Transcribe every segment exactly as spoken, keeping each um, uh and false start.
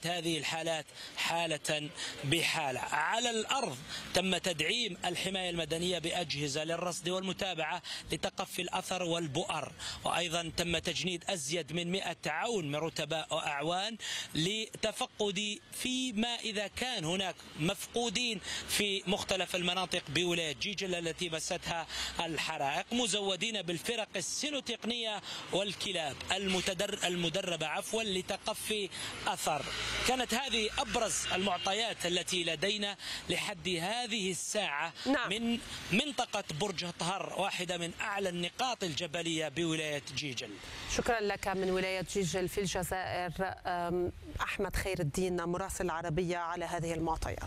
كانت هذه الحالات حالة بحالة. على الأرض تم تدعيم الحماية المدنية بأجهزة للرصد والمتابعة لتقفي الأثر والبؤر، وأيضا تم تجنيد أزيد من مئة عون من رتباء وأعوان لتفقد فيما إذا كان هناك مفقودين في مختلف المناطق بولاية جيجل التي مستها الحرائق، مزودين بالفرق السينوتقنية والكلاب المدربة عفوا لتقفي أثر. كانت هذه أبرز المعطيات التي لدينا لحد هذه الساعة. نعم. من منطقة برج طهر، واحدة من أعلى النقاط الجبلية بولاية جيجل. شكرا لك من ولاية جيجل في الجزائر أحمد خير الدين مراسل العربية على هذه المعطيات.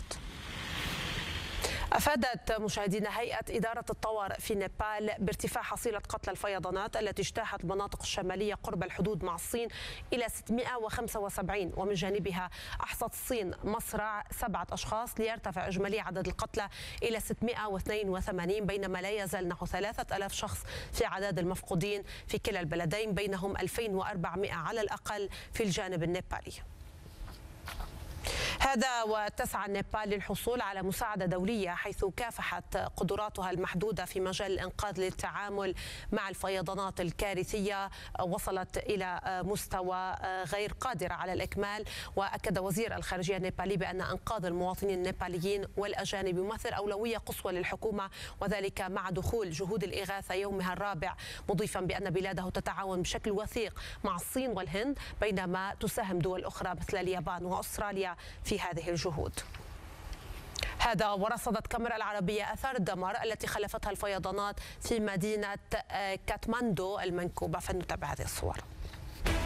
أفادت مشاهدينا هيئة إدارة الطوارئ في نيبال بارتفاع حصيلة قتلى الفيضانات التي اجتاحت المناطق الشمالية قرب الحدود مع الصين إلى ستمئة وخمسة وسبعين، ومن جانبها أحصت الصين مصرع سبعة أشخاص ليرتفع إجمالي عدد القتلى إلى ستمئة واثنين وثمانين، بينما لا يزال نحو ثلاثة آلاف شخص في عدد المفقودين في كلا البلدين، بينهم ألفين وأربعمئة على الأقل في الجانب النيبالي. هذا وتسعى نيبال للحصول على مساعدة دولية، حيث كافحت قدراتها المحدودة في مجال الإنقاذ للتعامل مع الفيضانات الكارثية وصلت إلى مستوى غير قادرة على الإكمال. وأكد وزير الخارجية النيبالي بأن إنقاذ المواطنين النيباليين والأجانب يمثل أولوية قصوى للحكومة، وذلك مع دخول جهود الإغاثة يومها الرابع، مضيفا بأن بلاده تتعاون بشكل وثيق مع الصين والهند، بينما تساهم دول أخرى مثل اليابان وأستراليا في هذه الجهود. هذا ورصدت كاميرا العربية أثار الدمار التي خلفتها الفيضانات في مدينة كاتماندو المنكوبة، فلنتابع هذه الصور.